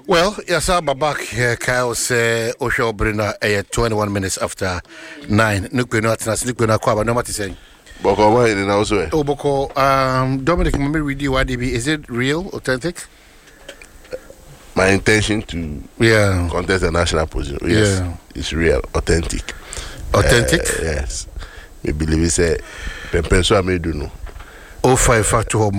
Well, yes, I'm back here. Kyle say Osho Brina 21 minutes after 9. Nukweno atnas nukweno akwa no mati saying. Boko why in also. Oh Boko Dominic Mami read you YDB. Is it real, authentic? My intention to contest the national position. Yes. It's real, authentic. Authentic? Yes. We believe it's a Pempenso I do no. 05 factor home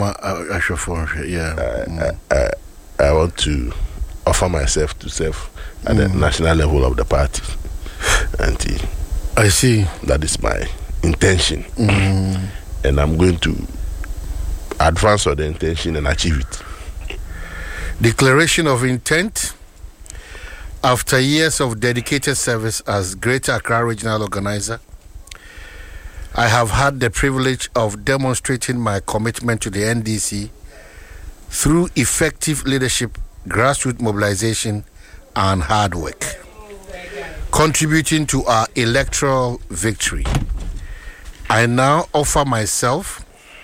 I want to offer myself to serve at the national level of the party. And I see. That is my intention. And I'm going to advance on the intention and achieve it. Declaration of intent. After years of dedicated service as Greater Accra Regional Organizer, I have had the privilege of demonstrating my commitment to the NDC through effective leadership, grassroots mobilization, and hard work, contributing to our electoral victory. I now offer myself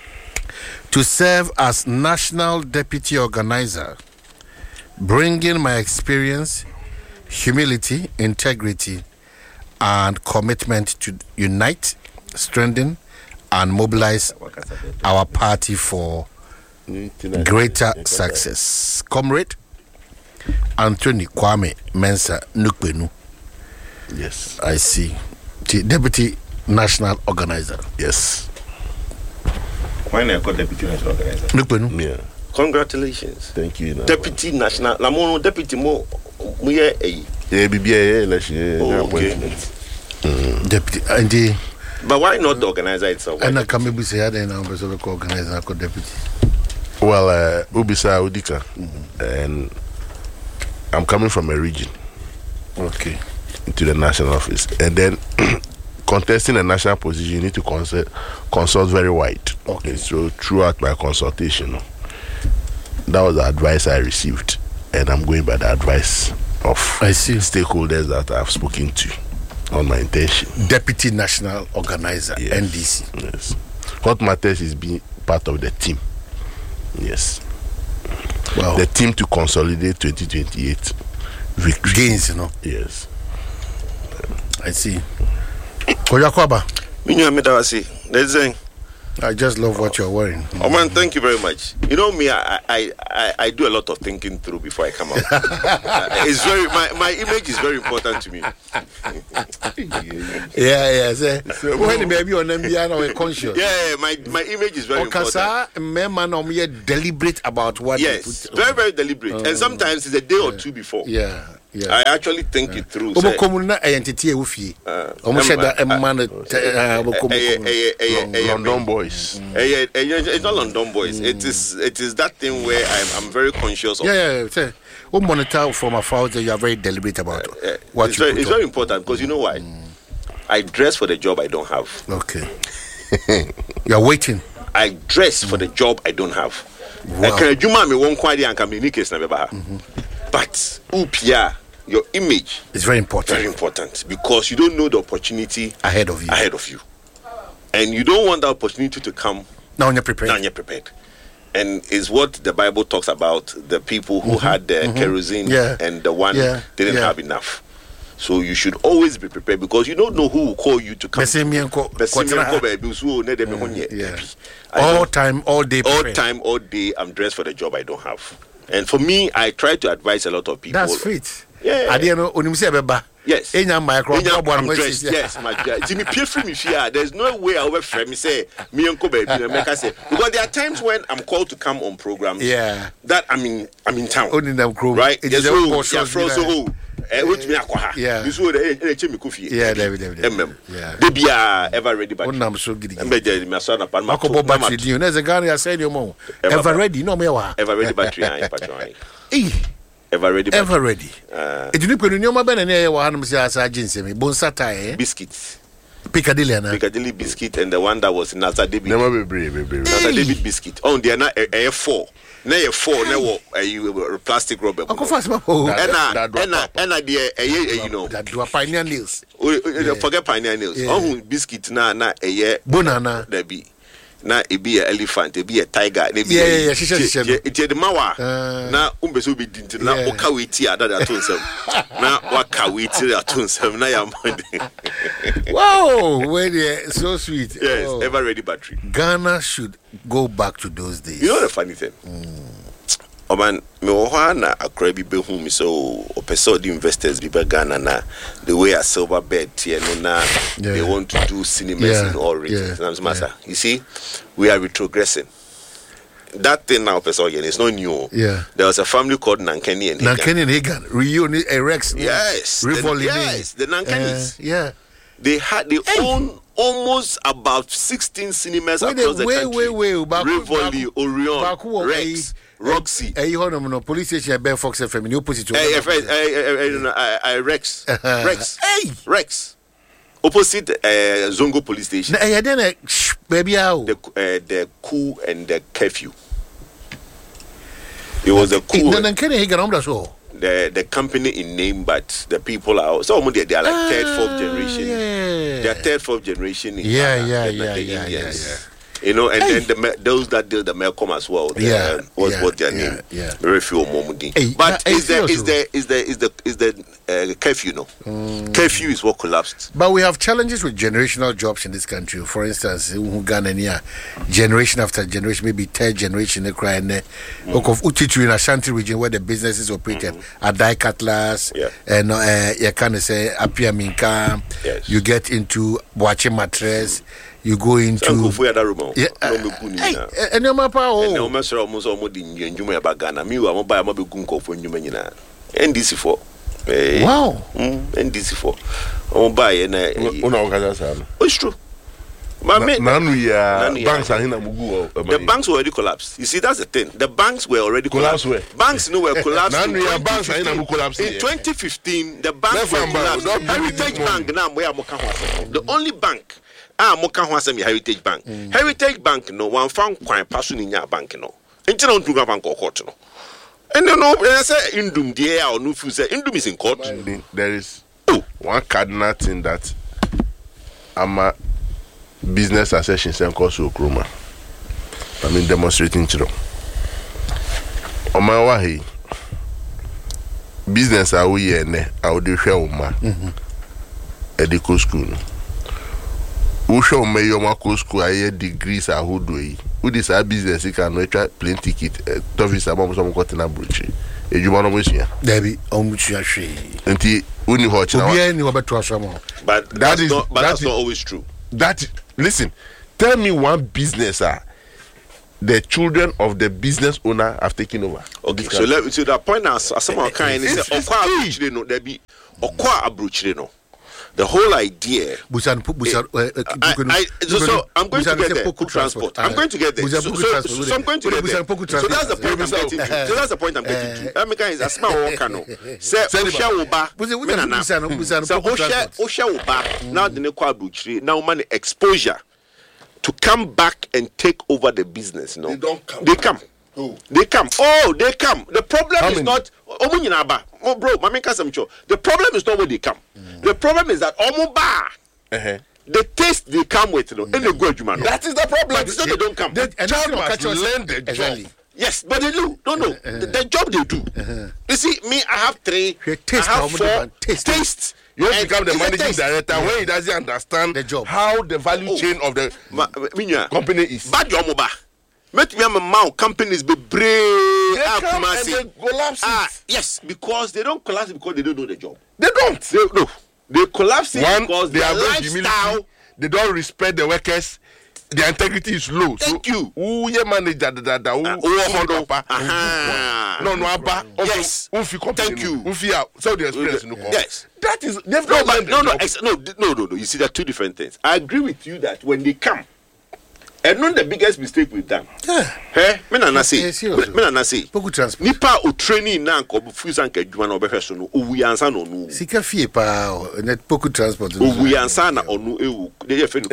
to serve as National Deputy Organizer, bringing my experience, humility, integrity, and commitment to unite, strengthen, and mobilize our party for greater success. Comrade Anthony Kwame Mensah Nukwenu. Yes. I see. Deputy National Organizer. Yes. Why not call Deputy National Organizer? Nukwenu. Yeah. Congratulations. Thank you. Deputy National. Lamono Deputy Mo. Yeah, BBA election. Deputy and but why not the organizer itself? And I can maybe say I didn't know so organizer I could deputy. Well, Ubisa Udika, and I'm coming from a region. Okay. To the national office, and then contesting a national position, you need to consult very wide. Okay. So throughout my consultation, that was the advice I received, and I'm going by the advice of stakeholders that I've spoken to on my intention. Deputy National Organizer, yes. NDC. Yes. What matters is being part of the team. Yes. Wow. The team to consolidate 2028 victory. Gains, you know. Yes. I see. Koyakwaba. I just love what you're wearing. Oh man, thank you very much. You know me, I do a lot of thinking through before I come out. It's very my image is very important to me. Yeah. When maybe on MBA we're conscious. Yeah, my image is very important. Deliberate about what. Yes, very very deliberate, and sometimes it's a day or two before. Yeah. I actually think it through. London boys. It's not London boys. It is that thing where I'm very conscious of. Yeah. What monitor from afar that you are very deliberate about what it's very important because you know why? I dress for the job I don't have. Okay. You are waiting. I dress for the job I don't have. Wow. But your image is very important. Very important because you don't know the opportunity ahead of you. And you don't want the opportunity to come now you're prepared. And is what the Bible talks about, the people who had the kerosene and the one didn't have enough. So you should always be prepared because you don't know who will call you to come. All time, all day. All time, all day, I'm dressed for the job I don't have. And for me, I try to advise a lot of people. That's fit. Yeah. I didn't know. Yes. I'm dressed. Yes, my Jimmy there's no way I will frame me say me uncle baby because there are times when I'm called to come on programs. Yeah. That I'm in town. Only them crew. Right? Yes. Which me yeah. This would yeah, David. Yeah. They be ever ready battery. I'm so giddy. Battery. There's a guy I said you more. Ever ready? No me wa. Ever ready battery. Ever ready. Ever ready. It didn't put in your mobile and one Bonsata, biscuits. Piccadilly biscuit and the one that was in Nasa David. Never be Nasa David biscuit. Oh, they are not A4. Now a plastic rubber. And you know that do a pioneer nails. Forget pioneer nails. Oh, biscuit na a year. Bonana. There be. na it be an elephant, it be a tiger, it be the mawa. Na umbeso be dinti na okawiti ada atonsem. Na wakawiti atonsem na ya mind. Wow, when so sweet. Yes, ever ready battery. Ghana should go back to those days. You know the funny thing? Oh man, me ohana akra bi be hu mi so opeso the investors bi be Ghana na the way a silver bed here no na they want to do cinemas in all regions. You see, we are retrogressing. That thing now, Professor, it's not new. Yeah. There was a family called Nankeni and Hagan. Nankeni and Hagan. Reunion, Rex. Yes. Rivoli. Yes, the Nankenis. Yeah. They own almost about 16 cinemas across the country. Rivoli, Orion, Rex, Roxy. Police station at Fox FM in opposite Rex. Rex. Opposite Zongo police station. Baby, the coup and the curfew. It was the coup. The company in name, but the people are so they are like third, fourth generation. They are third, fourth generation. Indians. You know, and then those that did the Malcolm as well. What's their name? Very few Momudi. But is the curfew? No, curfew is what collapsed. But we have challenges with generational jobs in this country. For instance, Ghana, generation after generation, maybe third generation, they cry in Utitu in Ashanti region where the business is operated. Adai Cutlass, and you can say Apia Minka. You get into Boache Mattress. You go into and your mapa NDC4. Wow. NDC4. It's true. The banks were already collapsed. You see, that's the thing. The banks were already collapsed. Banks were collapsed. In 2015, the banks were collapsed. Heritage Bank now, the only bank. Heritage Bank. Heritage Bank no one found quite person in your bank no. Until on to bank or court no. And you know, I say Indum the or no say Indum is in court. There is one cardinal thing that a business association and cause Okroma. I mean demonstrating chiro. On my way business are we I would do share Edico school. Who show me your Marco school degrees are who do it? Who this business you can try plane ticket Tovis about some cotton and brooch. You want to wish you? Debbie, until when you watch now. But that's not always true. Listen, tell me one business the children of the business owner have taken over. Okay, so let me to that point now. Someone kind is the whole idea. So I'm going to get there. Transport. I'm going to get there. So I'm going to get there. So that's the point I'm getting to. So that's the point I'm getting to. America is a small worker. Say Osha Oba. Osha Oba. Now the Nekwa Butchery. Now money exposure to come back and take over the business. No, they come. They come. The problem is not bro, the problem is not when they come. The problem is that the taste they come with, and they go to man. That is the problem. But so they don't come. The child must learn the job. Yes, but they do. No. The job they do. You see, me, I have 3. I have 4. Taste. You have to become the managing director when he doesn't understand the job, how the value chain of the company is. Bad your mobile. Met me a companies be brave and they collapse yes, because they don't collapse because they don't know the job. They don't. They collapse because their lifestyle. They don't respect the workers. Their integrity is low. Thank you. Who your manager yes. Thank you. So the experience yes. That is no. You see, there are two different things. I agree with you that when they come. And not the biggest mistake we've done. Menana say. Poku transport. Nipa o training na nko fusan ka adwuma na obehwe no owu ansa no no. Sika fie pa net poku transport. Owu ansa na onu ewu. Dey friend.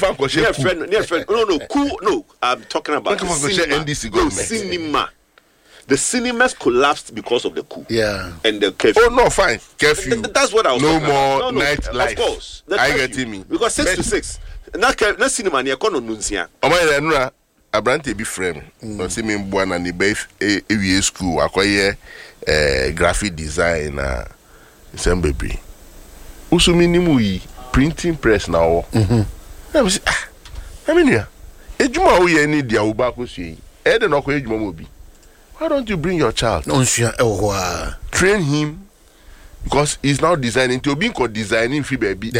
No. I'm talking about NDC government. Cinema. The cinemas collapsed because of the coup. Yeah. And the curfew. Oh no, fine. Curfew. That's what I was talking about. No more night life. Of course. I get me. Because 6 to 6. na cinema ne ekono nunsia omaye nura abrante bi frame no se me mboa na ne be ewie school akoye graphic design na sembebri usumi nimu yi printing press na wo na me say amenia ejuma wo ye ni dia wo ba ko sui e de no ko ejuma mo bi. Why don't you bring your child? Train him because he's now designing. To be designing fi baby.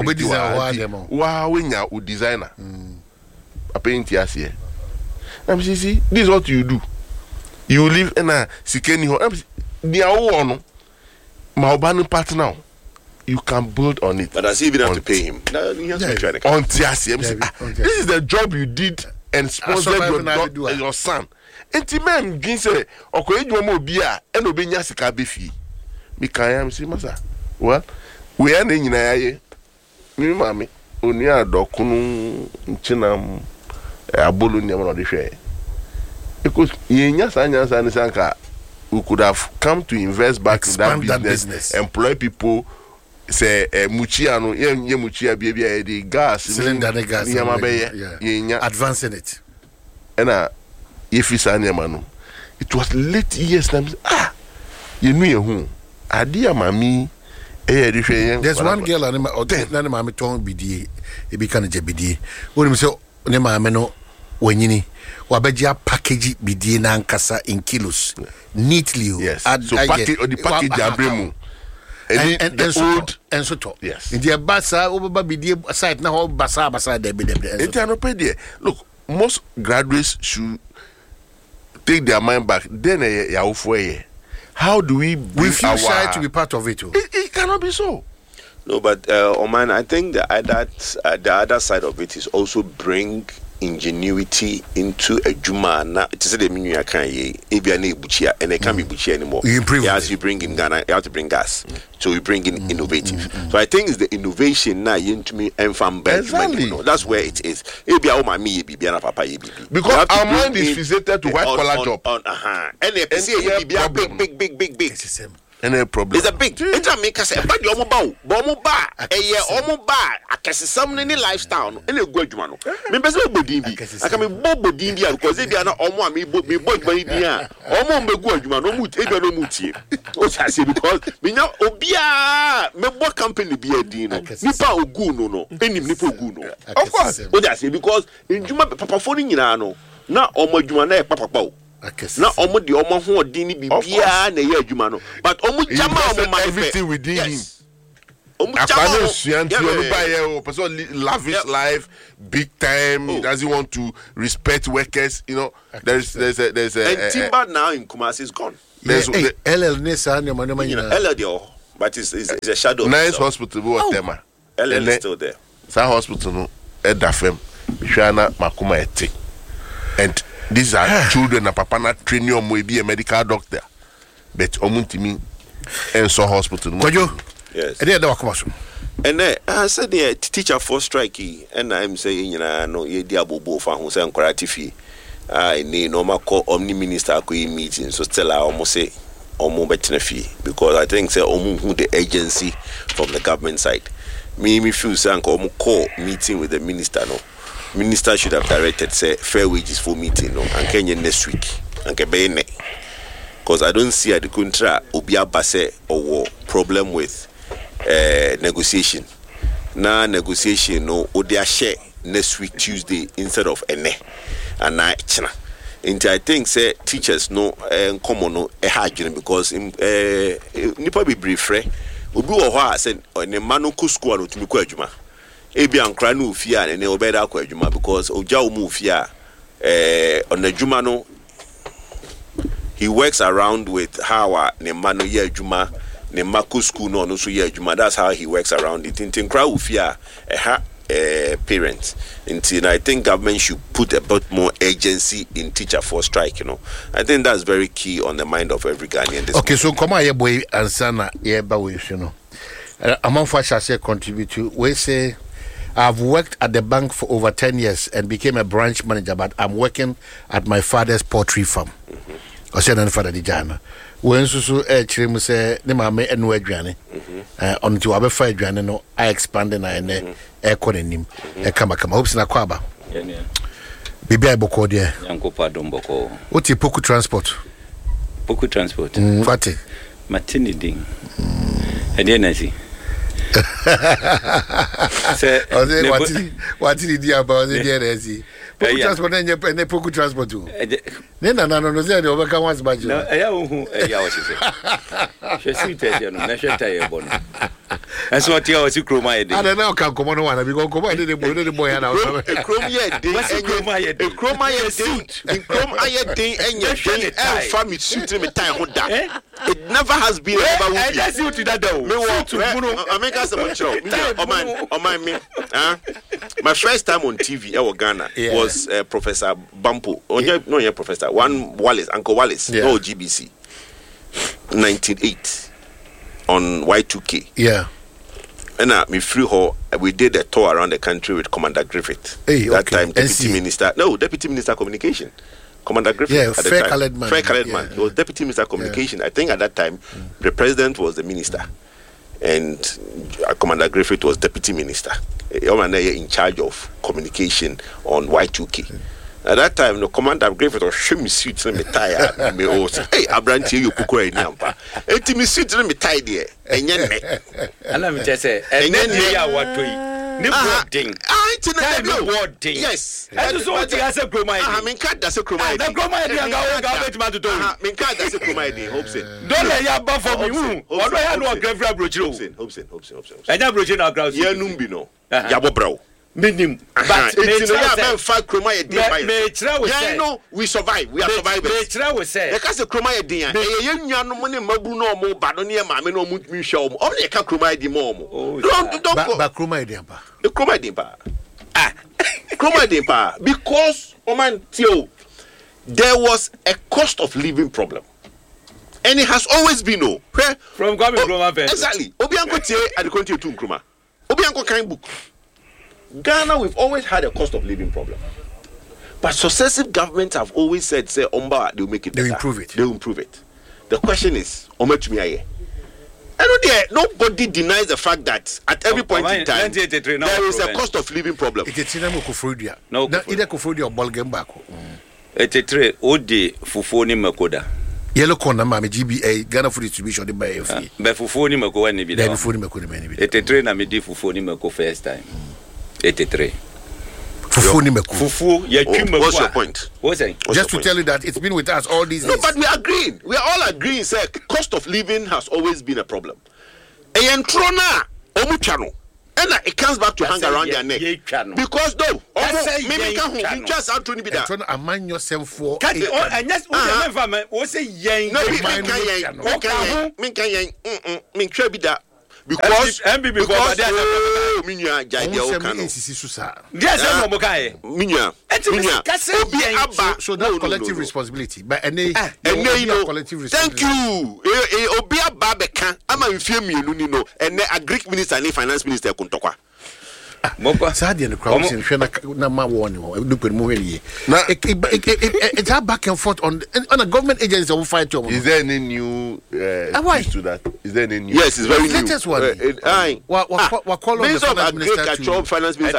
Wow, when you designer. I paint here. I'm see, this is what you do. You live in a sikeni ho. Dia wo my partner. You can build on it. But does he even have to pay him? No, he has to try to. This is the job you did and sponsored your son. Enti mem gin say okoye dwom obi a e no benya sika befi mi kan am si masa well we are nyina yaye mi mami oni adokunu nchinam abolu nyam no de hwe because yenya sanya ni sanka we could have come to invest back in that business. Employ people say muchia no ye muchia bia the gas cylinder the gas yenya advancing it and if it's an it was late years time you know who adia mami there's one girl and mami ton bidie e bi kan je bidie woni me say ne mami no wanyini wabeja package bidie na nkasa in kilos neatly. Yes. So package or the package abremu and so to yes in the basa oba bidie site na ho basa de look, most graduates should take their mind back. Then how do we feel shy to be part of it? It cannot be so. No, but Oman, I think the other side of it is also bring ingenuity into a juma. It is the menu can ye if you are buchia and it can't be buchia anymore. As you bring in Ghana, you have to bring gas. So we bring in innovative. So I think it's the innovation now into me and from exactly. That's where it is. Because our mind is fixated to white collar job. And big. Any problem? It's a big. It's a make us a bad yomoba, bomoba, I can see some any lifestyle, any good man. Members of Bodimbi, I can be Bobo Dindia because they are not almost me, but by Dia, almost be good man, no moot, no muti. What I say because me now Obia, me what company be a dino, Nipa Oguno, no, any Nipo Guno. Of course, what I say because in Juma Papa Phone in Ano, now almost Jumana Papa Bow. Na omo de omo ho odin ni bibia na ye adwuma no but omo jama omo everything within him omo jama suantu no buy o person lavish life big time. He doesn't want to respect workers, you know. There's a and Timber now in Kumasi is gone. There's LL Nessa LL but it's a shadow. Nice hospital whatever. LL is still there. That hospital no edafem Shana Makuma eti. And these are children and papa not training or be a medical doctor. But omuntimi and so hospital. Yes. And I said the teacher for strike and I'm saying no ye diabo for who say encourage I need normal call omni minister ko meeting so tell her almost say omo betina fee because I think say omo who the agency from the government side. Me feel say omo call meeting with the minister no. Minister should have directed say fair wages for meeting no and Kenya next week and kebene because I don't see at the contra obia base or problem with negotiation na negotiation no odia share next week Tuesday instead of ene and na china into I think say teachers no common no hard because nipa be brief obi wo ho a say ne manu ku school no tumi ku adwuma ebi ankra no ofia ne obeda kwa adwuma because oja wo mu ofia on adwuma no he works around with how ne manu ye adwuma ne maku school no so ye adwuma. That's how he works around it. Nkra ofia parents until I think government should put a bit more agency in teacher for strike, you know. I think that's very key on the mind of every Ghanaian. Okay, so come on, yeah, boy, answer yeah, but we, you know, among what I say contribute to, we say I've worked at the bank for over 10 years and became a branch manager, but I'm working at my father's poultry farm. I said, "And father Dijana, when so chrim say ne mame enu aduane on ti wa be fa aduane no I expand na ene ekonenim e kama hopes na kwaba bibi ai boko de yankopa domboko oti poku transport what matini ding ade na si say what did you about the DRC poku transport ne poku transport ne no say de obeka once bajo no eya ohu eya wo say she see tete no na she taye bono enso what you see kroma ede and now can come on one because come on the boy na kroma ye dey kroma ye suit kroma ye dey enye dey family suit me tie ho da it never has been ever will be that's you to that though me want to America some show me my first time on TV Ghana was Professor Bampo no professor one Wallace Uncle Wallace no GBC 1998 on Y2K and me free her we did a tour around the country with Commander Griffith that time Deputy Minister Communication Commander Griffith at the time Fair Colored Man he was Deputy Minister Communication I think at that time the President was the Minister and Commander Griffith was Deputy Minister in charge of communication on Y2K. At that time, the Commander Griffith was showing suits and me tie me also. Hey, Abranti, you cook right now. And me suits and me tie there. And let me just say, and then they are what we. Boarding. Boarding. Yes. And so what has a chroma. I mean, cat does a chroma. The chroma idea to do. I mean, cat does a chroma idea. Hope so. Don't let your buffer me. What do I have no grave brochure? Hope so. And that brochure now grounds. Yeah, Numbino. Yabobro. Minim. But we survive. We are survivors. Because the chroma idea. You money mabu no more, but only a mammy no moon show. Only a chroma idea more. Don't go. Chroma idea. The chroma idea. Chroma idea. Because, Oman Tio, there was a cost of living problem. And it has always been from Chroma. Exactly. Obianko Tie at the country to Chroma. Obianko kind book. Ghana, we've always had a cost of living problem. But successive governments have always said, say, Omba, they'll make it better. They'll improve it. The question is, Ometumiaye. Nobody denies the fact that at every point in time, there is a cost of living problem. It's a Kufrudia. No, either Kufrudia or Bolgembako. It's a tray, Odi, Fufoni Makoda. Yellow corner, Mammy GBA, Ghana Food Distribution, the Bay of Befufoni Mako, and it's a train, I'm a Fufoni Mako first time. 83. Fufu, what's your point? Just to tell you that it's been with us all these days. No, but we are agreeing. We are all agreeing, sir. Cost of living has always been a problem. And it comes back to hang around their neck. Because though, just out to be that. A man yourself for. Because so that's collective responsibility. But collective responsibility. Thank you. Obia Babeka, I'm a few and a Greek minister and a finance minister Kuntokwa. Sadly, in the crowd, it's back and forth on a government agency on fight. Is there any new to that? Is there any new? Yes, it's very new. Latest one. Minister of Agriculture, Finance Minister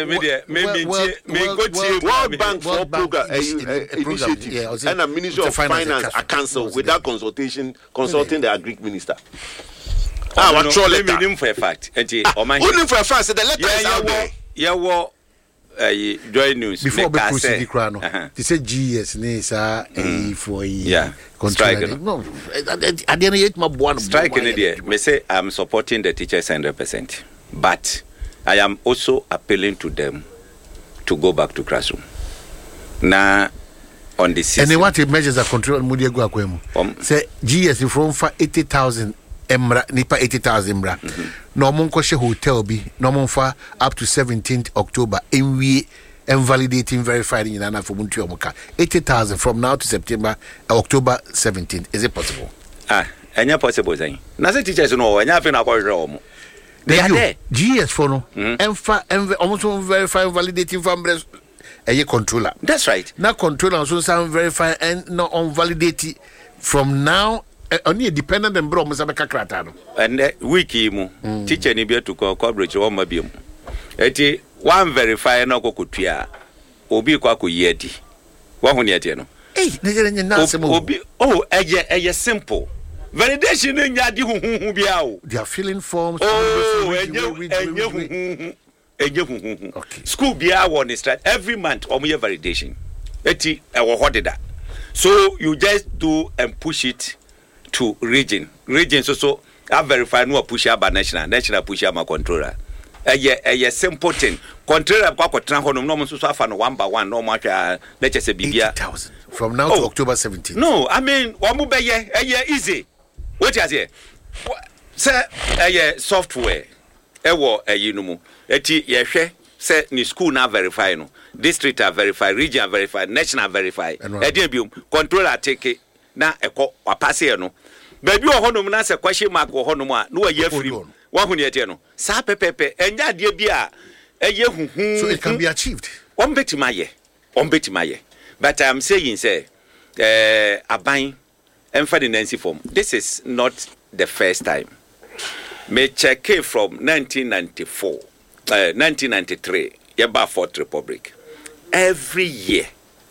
World Bank for program initiative and a Ministry of Finance a council without consulting the Agric Minister. Let me for a fact. Only for a fact, the letter is out there. Joy news. Before we proceed, they say GS Nisa for strike. No, I didn't hit my one strike in the may say I'm supporting the teachers 100%, but I am also appealing to them to go back to classroom. Now, on the system. And what measures are controlled on Mudia Guaquemo? Say GS from 80,000. Emra nipa 80,000 emra. No mon koshe hotel bi no mon fa up to 17th October enwie invalidating verifying in ana for muntu omuka 80,000 from now to September October 17th. Is it possible? Enya possible zan. Na say teachers no enya fe na kwahwe omo. They are there. GS for no emfa almost verify validating from a controller. That's right. Now controller so some verify and no on validate from now only dependent and bro Mozambique Kratano. And wiki mu teacher ni be to coverage o mabiom. Eti one verify na ko kutua obi kwa ko yedi. Wa hu ne ete no. Nigga na se mo. Obi eye simple. Validation nya di huhu bia o. They are filling forms. Okay. School bia won is right every month or more validation. Eti e wo hodeda. So you just do and push it to region so I verify no push about national push my controller. A simple thing. Controller kwa tran ho no so afa no 1 by 1 no ma twa let us say bibia 80,000 from now to October 17th. No, I mean omo be easy. What you say? Say software e wo no mu. Eti ye hwe say ni school na verify no. District are verify, region verify, national verify. Edium controller take na eko wapase no. Baby o honum na se question mark o honum a no ye free. Wa hu ne ete no. Sa pepepe enya de bia eye huhu. So it can be achieved. On betimaye. But I'm saying say aban emfa the Nancy form. This is not the first time. Me check from 1993 yeba Fourth Republic. Every year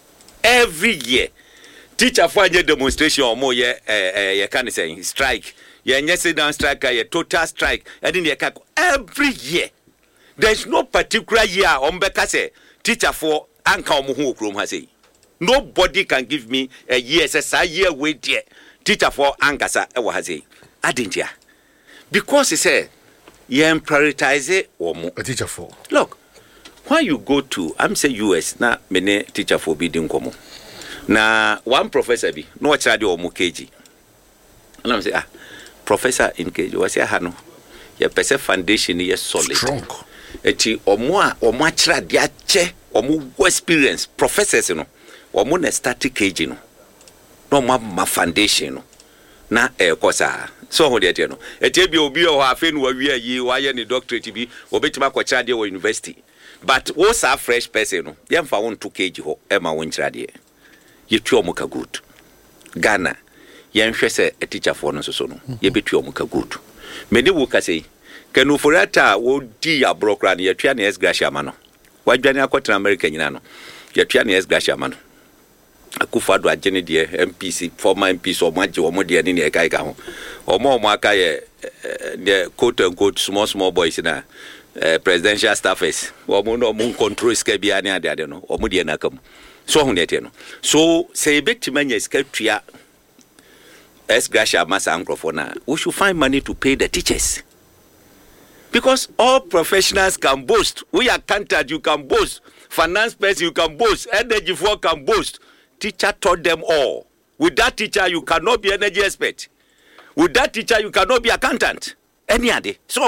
teacher for any demonstration or more you can say strike you sit down strike a total strike and then every year there's no particular year on beka say teacher for anka omo krom ha say nobody can give me a year say year wait there teacher for ankasa e wo ha say adentia because he say you prioritize omo a teacher for look. When you go to, I'm say US, na many teacher for bidding komo. Na one professor be no chadi o mukeji. And I'm say professor in keji was ya hano. Ya pese foundation is solid. Strong. Eti omo chira dia che omo experience professors no. Omo na static keji no. No ma foundation no. Na kosa so ho de no. Eti bi obi o afi no wa wi yi wa ye ni doctorate bi obetima kwa chira dia o university. But what's a fresh person? No, you found 2 kg ho. Emma Winchradie. You two muka good. Ghana, you say a teacher for no so no. You be two muka good. Many woka say, can you for that? Would dear broker and your Trianias Gracia Mano? Why Jania Cotton American Yano? Your Trianias Gracia Mano. A Kufado at Jenny dear MPC, former MPs or Majo or Modian in a Kaika or more Makaye, the quote unquote small boys in a. Presidential staffers or moon control scabiania de no or mudiana come so hunetiano so say bit to many sculpture as Gracia Massa Angrofona we should find money to pay the teachers because all professionals can boast. We are accountant, you can boast, finance person you can boast, energy for can boast. Teacher taught them all. With that teacher you cannot be energy expert. With that teacher you cannot be accountant. Any other so